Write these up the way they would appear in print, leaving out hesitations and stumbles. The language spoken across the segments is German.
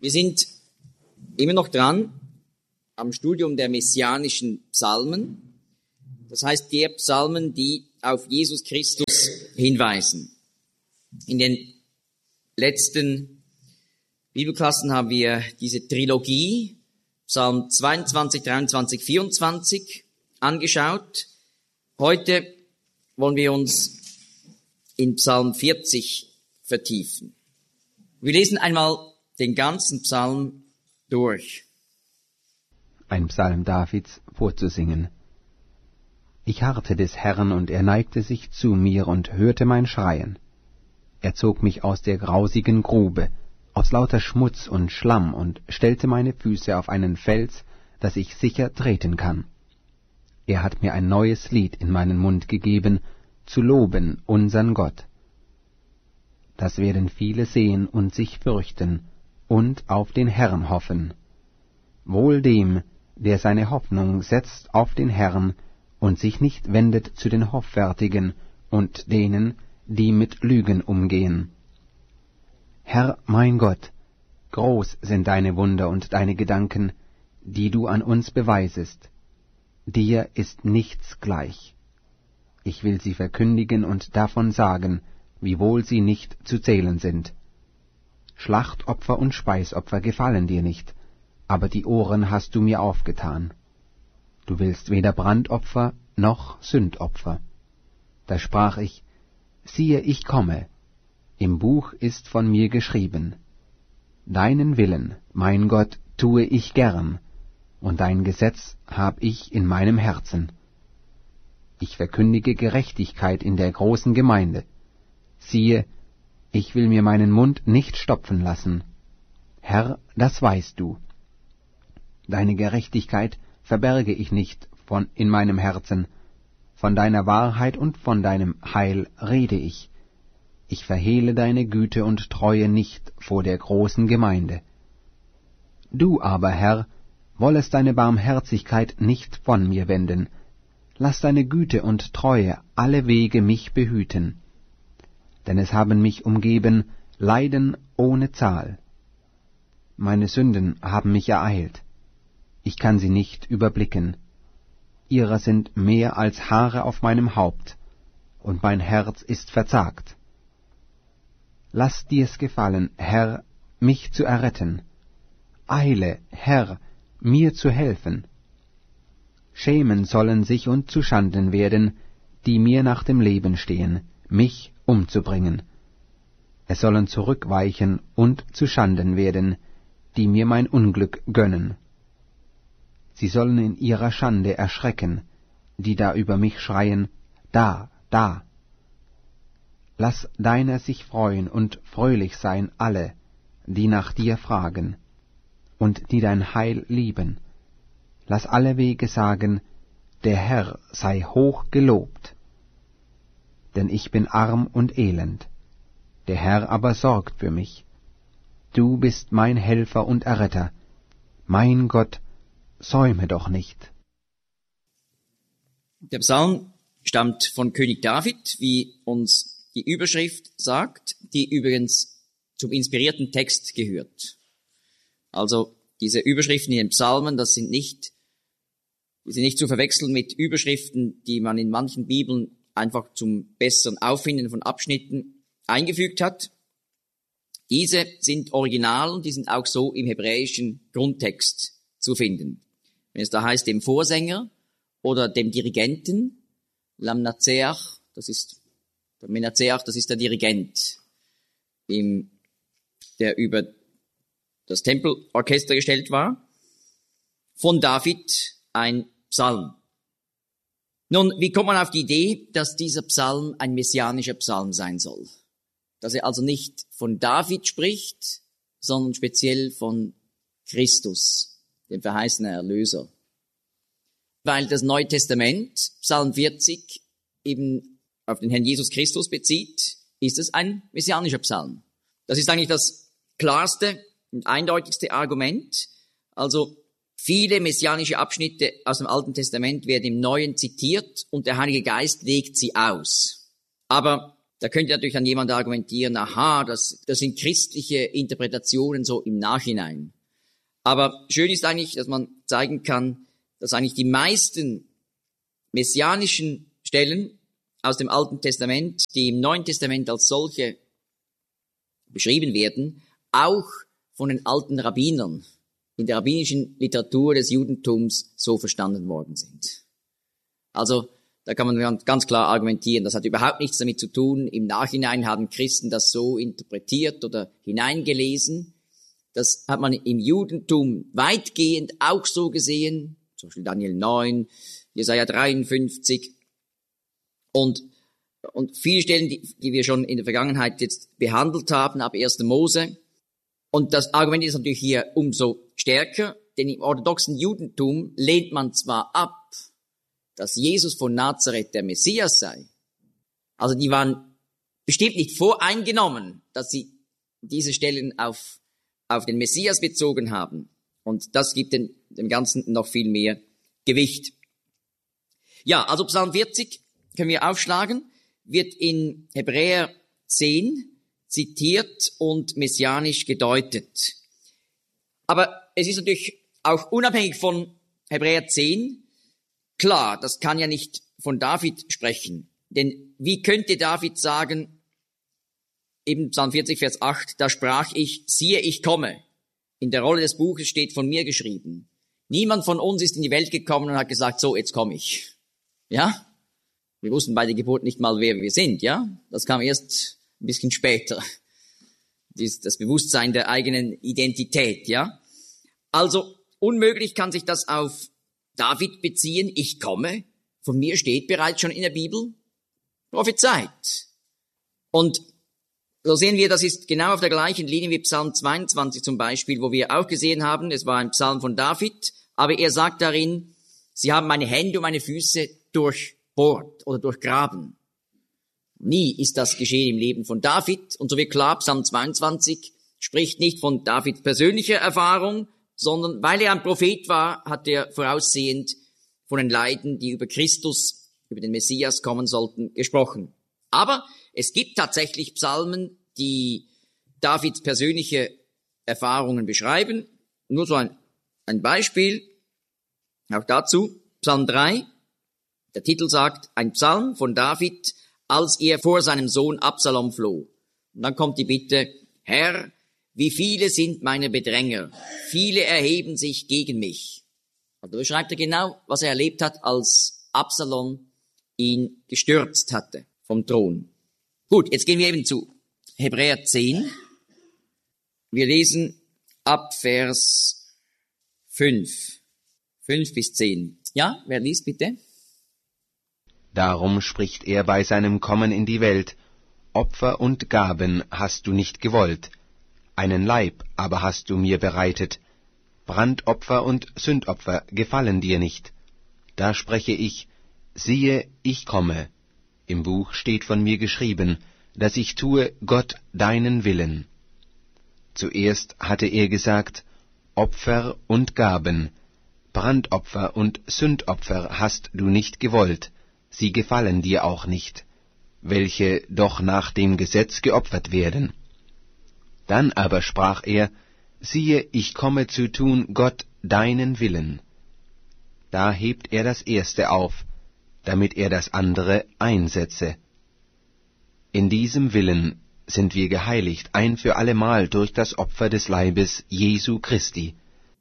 Wir sind immer noch dran am Studium der messianischen Psalmen. Das heißt, der Psalmen, die auf Jesus Christus hinweisen. In den letzten Bibelklassen haben wir diese Trilogie, Psalm 22, 23, 24, angeschaut. Heute wollen wir uns in Psalm 40 vertiefen. Wir lesen einmal den ganzen Psalm durch. Ein Psalm Davids vorzusingen. Ich harrte des Herrn, und er neigte sich zu mir und hörte mein Schreien. Er zog mich aus der grausigen Grube, aus lauter Schmutz und Schlamm, und stellte meine Füße auf einen Fels, dass ich sicher treten kann. Er hat mir ein neues Lied in meinen Mund gegeben, zu loben unsern Gott. Das werden viele sehen und sich fürchten und auf den Herrn hoffen. Wohl dem, der seine Hoffnung setzt auf den Herrn und sich nicht wendet zu den Hoffärtigen und denen, die mit Lügen umgehen. Herr mein Gott, groß sind deine Wunder und deine Gedanken, die du an uns beweisest. Dir ist nichts gleich. Ich will sie verkündigen und davon sagen, wiewohl sie nicht zu zählen sind. Schlachtopfer und Speisopfer gefallen dir nicht, aber die Ohren hast du mir aufgetan. Du willst weder Brandopfer noch Sündopfer. Da sprach ich, siehe, ich komme, im Buch ist von mir geschrieben. Deinen Willen, mein Gott, tue ich gern, und dein Gesetz hab ich in meinem Herzen. Ich verkündige Gerechtigkeit in der großen Gemeinde. Siehe, ich will mir meinen Mund nicht stopfen lassen. Herr, das weißt du. Deine Gerechtigkeit verberge ich nicht in meinem Herzen. Von deiner Wahrheit und von deinem Heil rede ich. Ich verhehle deine Güte und Treue nicht vor der großen Gemeinde. Du aber, Herr, wollest deine Barmherzigkeit nicht von mir wenden. Lass deine Güte und Treue alle Wege mich behüten. Denn es haben mich umgeben Leiden ohne Zahl. Meine Sünden haben mich ereilt. Ich kann sie nicht überblicken. Ihrer sind mehr als Haare auf meinem Haupt, und mein Herz ist verzagt. Lass dir's gefallen, Herr, mich zu erretten. Eile, Herr, mir zu helfen. Schämen sollen sich und zuschanden werden, die mir nach dem Leben stehen, mich umzubringen. Es sollen zurückweichen und zuschanden werden, die mir mein Unglück gönnen. Sie sollen in ihrer Schande erschrecken, die da über mich schreien, da, da. Lass deiner sich freuen und fröhlich sein alle, die nach dir fragen und die dein Heil lieben. Lass alle Wege sagen, der Herr sei hoch gelobt. Denn ich bin arm und elend, der Herr aber sorgt für mich. Du bist mein Helfer und Erretter, mein Gott, säume doch nicht. Der Psalm stammt von König David, wie uns die Überschrift sagt, die übrigens zum inspirierten Text gehört. Also diese Überschriften in den Psalmen, die sind nicht zu verwechseln mit Überschriften, die man in manchen Bibeln einfach zum besseren Auffinden von Abschnitten eingefügt hat. Diese sind original und die sind auch so im hebräischen Grundtext zu finden. Wenn es da heißt, dem Vorsänger oder dem Dirigenten, Lamnazeach, das ist der Dirigent, der über das Tempelorchester gestellt war, von David ein Psalm. Nun, wie kommt man auf die Idee, dass dieser Psalm ein messianischer Psalm sein soll? Dass er also nicht von David spricht, sondern speziell von Christus, dem verheißenen Erlöser. Weil das Neue Testament, Psalm 40, eben auf den Herrn Jesus Christus bezieht, ist es ein messianischer Psalm. Das ist eigentlich das klarste und eindeutigste Argument. Also viele messianische Abschnitte aus dem Alten Testament werden im Neuen zitiert und der Heilige Geist legt sie aus. Aber Da könnte natürlich dann jemand argumentieren, aha, das sind christliche Interpretationen so im Nachhinein. Aber schön ist eigentlich, dass man zeigen kann, dass eigentlich die meisten messianischen Stellen aus dem Alten Testament, die im Neuen Testament als solche beschrieben werden, auch von den alten Rabbinern in der rabbinischen Literatur des Judentums so verstanden worden sind. Also da kann man ganz klar argumentieren, das hat überhaupt nichts damit zu tun. Im Nachhinein haben Christen das so interpretiert oder hineingelesen. Das hat man im Judentum weitgehend auch so gesehen, zum Beispiel Daniel 9, Jesaja 53 und viele Stellen, die wir schon in der Vergangenheit jetzt behandelt haben, ab 1. Mose. Und das Argument ist natürlich hier umso stärker, denn im orthodoxen Judentum lehnt man zwar ab, dass Jesus von Nazareth der Messias sei. Also die waren bestimmt nicht voreingenommen, dass sie diese Stellen auf den Messias bezogen haben. Und das gibt dem Ganzen noch viel mehr Gewicht. Ja, also Psalm 40 können wir aufschlagen, wird in Hebräer 10 zitiert und messianisch gedeutet. Aber es ist natürlich auch unabhängig von Hebräer 10 klar, das kann ja nicht von David sprechen. Denn wie könnte David sagen, eben Psalm 40, Vers 8, da sprach ich, siehe, ich komme. In der Rolle des Buches steht von mir geschrieben. Niemand von uns ist in die Welt gekommen und hat gesagt, so, jetzt komme ich. Ja? Wir wussten bei der Geburt nicht mal, wer wir sind, ja? Das kam erst ein bisschen später. Das Bewusstsein der eigenen Identität, ja? Also, unmöglich kann sich das auf David beziehen. Ich komme. Von mir steht bereits schon in der Bibel prophezeit. Und so sehen wir, das ist genau auf der gleichen Linie wie Psalm 22 zum Beispiel, wo wir auch gesehen haben, es war ein Psalm von David, aber er sagt darin, sie haben meine Hände und meine Füße durchbohrt oder durchgraben. Nie ist das geschehen im Leben von David. Und so wird klar, Psalm 22 spricht nicht von Davids persönlicher Erfahrung, sondern weil er ein Prophet war, hat er voraussehend von den Leiden, die über Christus, über den Messias kommen sollten, gesprochen. Aber es gibt tatsächlich Psalmen, die Davids persönliche Erfahrungen beschreiben. Nur so ein Beispiel, auch dazu, Psalm 3. Der Titel sagt, ein Psalm von David, als er vor seinem Sohn Absalom floh. Und dann kommt die Bitte, Herr, wie viele sind meine Bedränger? Viele erheben sich gegen mich. Also beschreibt er genau, was er erlebt hat, als Absalom ihn gestürzt hatte vom Thron. Gut, jetzt gehen wir eben zu Hebräer 10. Wir lesen ab Vers 5. 5 bis 10. Ja, wer liest bitte? Darum spricht er bei seinem Kommen in die Welt, Opfer und Gaben hast du nicht gewollt, einen Leib aber hast du mir bereitet, Brandopfer und Sündopfer gefallen dir nicht. Da spreche ich, siehe, ich komme. Im Buch steht von mir geschrieben, dass ich tue, Gott, deinen Willen. Zuerst hatte er gesagt, Opfer und Gaben, Brandopfer und Sündopfer hast du nicht gewollt, sie gefallen dir auch nicht, welche doch nach dem Gesetz geopfert werden. Dann aber sprach er, siehe, ich komme zu tun, Gott, deinen Willen. Da hebt er das Erste auf, damit er das andere einsetze. In diesem Willen sind wir geheiligt ein für allemal durch das Opfer des Leibes Jesu Christi.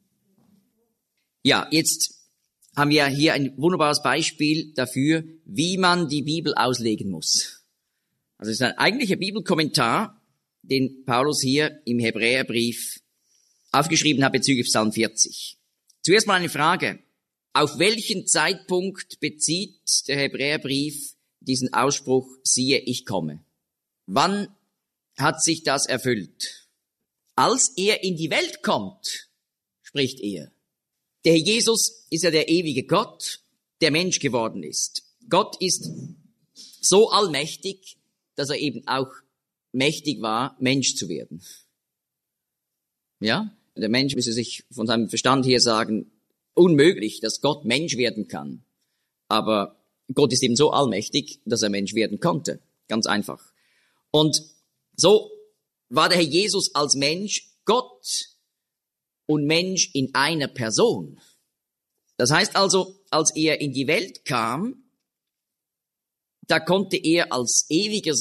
Ja, jetzt haben wir hier ein wunderbares Beispiel dafür, wie man die Bibel auslegen muss. Also es ist ein eigentlicher Bibelkommentar, den Paulus hier im Hebräerbrief aufgeschrieben hat bezüglich Psalm 40. Zuerst mal eine Frage. Auf welchen Zeitpunkt bezieht der Hebräerbrief diesen Ausspruch, siehe, ich komme? Wann hat sich das erfüllt? Als er in die Welt kommt, spricht er. Der Jesus ist ja der ewige Gott, der Mensch geworden ist. Gott ist so allmächtig, dass er eben auch mächtig war, Mensch zu werden. Ja, der Mensch müsse sich von seinem Verstand her sagen, unmöglich, dass Gott Mensch werden kann. Aber Gott ist eben so allmächtig, dass er Mensch werden konnte. Ganz einfach. Und so war der Herr Jesus als Mensch Gott und Mensch in einer Person. Das heißt also, als er in die Welt kam, da konnte er als ewiger